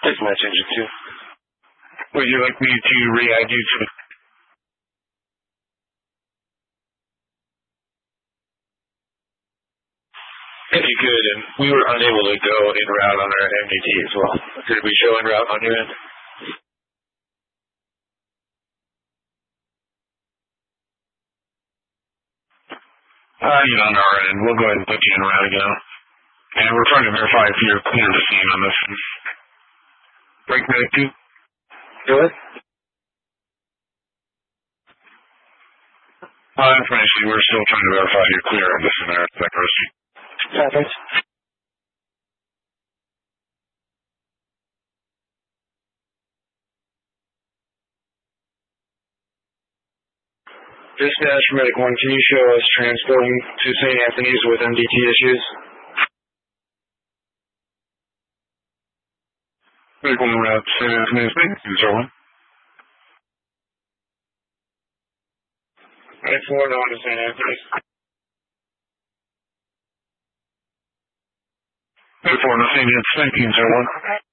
Just message it too. Would you like me to re-add you to? If you could, and we were unable to go en route on our MDT as well. Could we show en route on your end? On our end. We'll go ahead and put you en route again. And we're trying to verify if you're clear to scene on this. Break medic 2. Go ahead. Information, we're still trying to verify you're clear on this and there. That goes. Yeah, thanks. Dispatch Medic 1, can you show us transporting to St. Anthony's with MDT issues? Medic 1 route St. Anthony's, user 1. Medic 4, no one to St. Anthony's. Medic 4, no St. Anthony's, user 1.